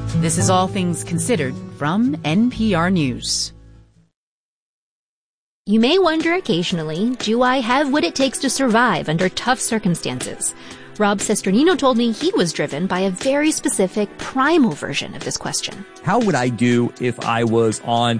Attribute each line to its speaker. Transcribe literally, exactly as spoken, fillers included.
Speaker 1: This is All Things Considered from N P R News.
Speaker 2: You may wonder occasionally, do I have what it takes to survive under tough circumstances? Rob Cesternino told me he was driven by a very specific primal version of this question.
Speaker 3: How would I do if I was on